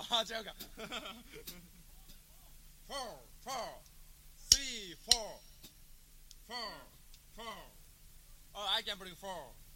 違うか。four, four, three, four, four, four. Oh, I can bring four.